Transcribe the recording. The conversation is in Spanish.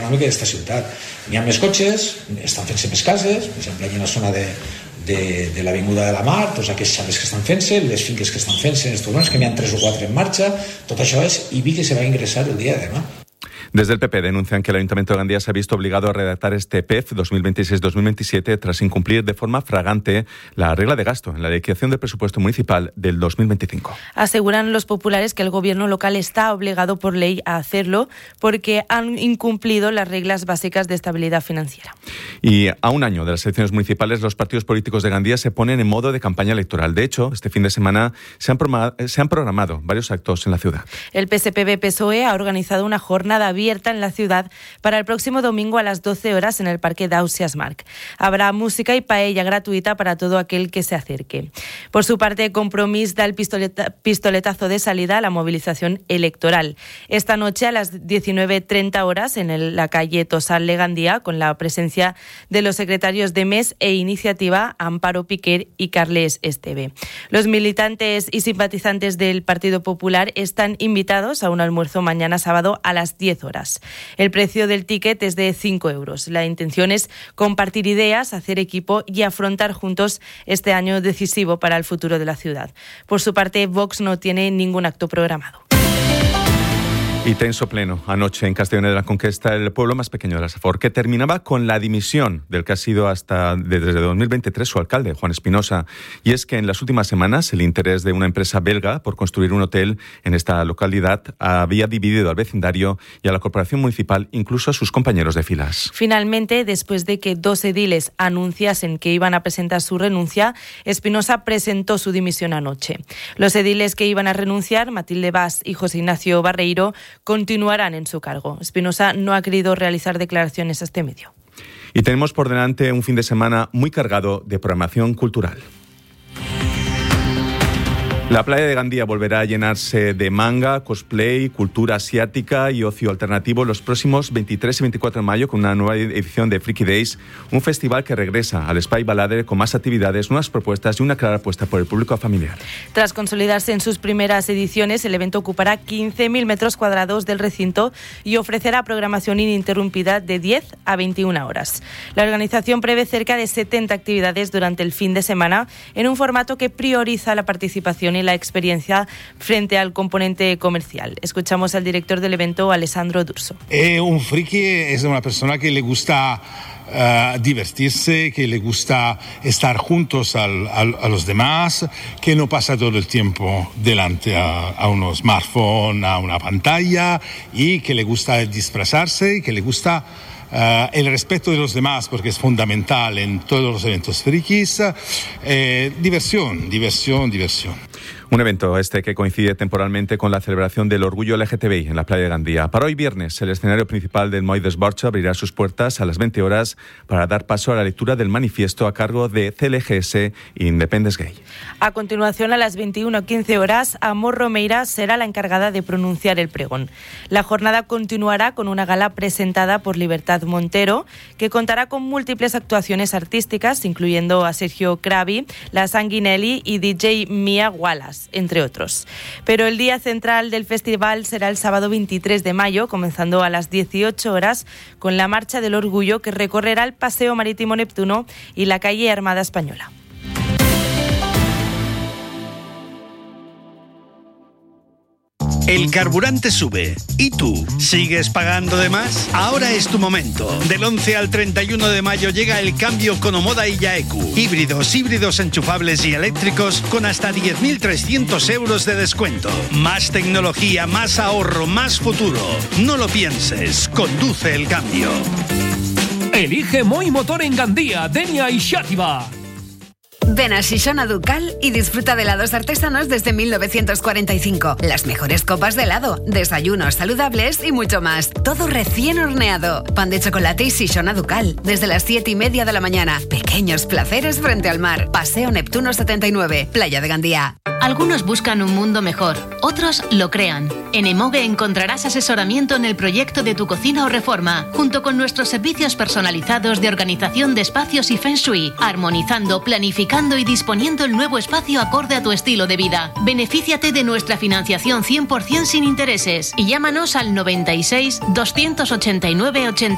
econòmica d'esta ciutat. N'hi ha més cotxes, estan fent-se més cases, per exemple, en la zona de l'Avinguda de la Mar, tots aquests xapes que estan fent-se, les finques que estan fent-se en estos moments, que n'hi ha 3 o 4 en marxa, tot això és IBI que se va a ingresar el dia de demà. Desde el PP denuncian que el Ayuntamiento de Gandía se ha visto obligado a redactar este PEF 2026-2027 tras incumplir de forma flagrante la regla de gasto en la liquidación del presupuesto municipal del 2025. Aseguran los populares que el gobierno local está obligado por ley a hacerlo porque han incumplido las reglas básicas de estabilidad financiera. Y a un año de las elecciones municipales, los partidos políticos de Gandía se ponen en modo de campaña electoral. De hecho, este fin de semana se han programado varios actos en la ciudad. El PSPB-PSOE ha organizado una jornada abierta en la ciudad para el próximo domingo a las 12 horas en el Parque d'Ausiàs Marc. Habrá música y paella gratuita para todo aquel que se acerque. Por su parte, Compromís da el pistoletazo de salida a la movilización electoral. Esta noche a las 19:30 horas en la calle Tosal de Gandía, con la presencia de los secretarios de MES e Iniciativa, Amparo Piquer y Carles Esteve. Los militantes y simpatizantes del Partido Popular están invitados a un almuerzo mañana sábado a las 10 horas. El precio del ticket es de 5 euros. La intención es compartir ideas, hacer equipo y afrontar juntos este año decisivo para el futuro de la ciudad. Por su parte, Vox no tiene ningún acto programado. Y tenso pleno anoche en Castellón de la Conquesta, el pueblo más pequeño de la Safor, que terminaba con la dimisión del que ha sido hasta desde 2023 su alcalde, Juan Espinosa. Y es que en las últimas semanas el interés de una empresa belga por construir un hotel en esta localidad había dividido al vecindario y a la corporación municipal, incluso a sus compañeros de filas. Finalmente, después de que 2 ediles anunciasen que iban a presentar su renuncia, Espinosa presentó su dimisión anoche. Los ediles que iban a renunciar, Matilde Bas y José Ignacio Barreiro, continuarán en su cargo. Espinosa no ha querido realizar declaraciones a este medio. Y tenemos por delante un fin de semana muy cargado de programación cultural. La playa de Gandía volverá a llenarse de manga, cosplay, cultura asiática y ocio alternativo los próximos 23 y 24 de mayo con una nueva edición de Freaky Days, un festival que regresa al Espai Balader con más actividades, nuevas propuestas y una clara apuesta por el público familiar. Tras consolidarse en sus primeras ediciones, el evento ocupará 15.000 metros cuadrados del recinto y ofrecerá programación ininterrumpida de 10 a 21 horas. La organización prevé cerca de 70 actividades durante el fin de semana en un formato que prioriza la participación y la experiencia frente al componente comercial. Escuchamos al director del evento, Alessandro D'Urso. Un friki es una persona que le gusta divertirse, que le gusta estar juntos a los demás, que no pasa todo el tiempo delante a un smartphone, a una pantalla, y que le gusta disfrazarse y que le gusta el respeto de los demás, porque es fundamental en todos los eventos frikis. Diversión. Un evento que coincide temporalmente con la celebración del Orgullo LGTBI en la playa de Gandía. Para hoy viernes, el escenario principal del Moll d'Esborxa abrirá sus puertas a las 20 horas para dar paso a la lectura del manifiesto a cargo de CLGS Independence Gay. A continuación, a las 21:15 horas, Amor Romeira será la encargada de pronunciar el pregón. La jornada continuará con una gala presentada por Libertad Montero, que contará con múltiples actuaciones artísticas, incluyendo a Sergio Cravi, La Sanguinelli y DJ Mia Wallace, entre otros. Pero el día central del festival será el sábado 23 de mayo, comenzando a las 18 horas con la Marcha del Orgullo, que recorrerá el Paseo Marítimo Neptuno y la calle Armada Española. El carburante sube. ¿Y tú? ¿Sigues pagando de más? Ahora es tu momento. Del 11 al 31 de mayo llega el cambio con Omoda y Yaeku. Híbridos enchufables y eléctricos con hasta 10.300 euros de descuento. Más tecnología, más ahorro, más futuro. No lo pienses. Conduce el cambio. Elige Moi Motor en Gandía, Denia y Xàtiva. Ven a Xixona Ducal y disfruta de helados artesanos desde 1945. Las mejores copas de helado, desayunos saludables y mucho más. Todo recién horneado. Pan de chocolate y Xixona Ducal. Desde las 7:30 de la mañana. Pequeños placeres frente al mar. Paseo Neptuno 79, Playa de Gandía. Algunos buscan un mundo mejor, otros lo crean. En Emoge encontrarás asesoramiento en el proyecto de tu cocina o reforma, junto con nuestros servicios personalizados de organización de espacios y Feng Shui, armonizando, planificando y disponiendo el nuevo espacio acorde a tu estilo de vida. Benefíciate de nuestra financiación 100% sin intereses y llámanos al 96 289 80.